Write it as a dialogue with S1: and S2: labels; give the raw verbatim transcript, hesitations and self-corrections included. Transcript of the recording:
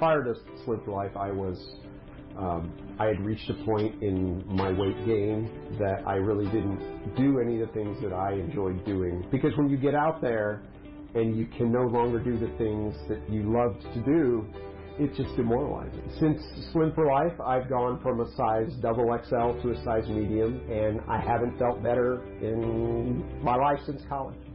S1: prior to Slim for Life, I was, um, I had reached a point in my weight gain that I really didn't do any of the things that I enjoyed doing. Because when you get out there and you can no longer do the things that you loved to do, it's just demoralizing. Since Slim for Life, I've gone from a size double X L to a size medium, and I haven't felt better in my life since college.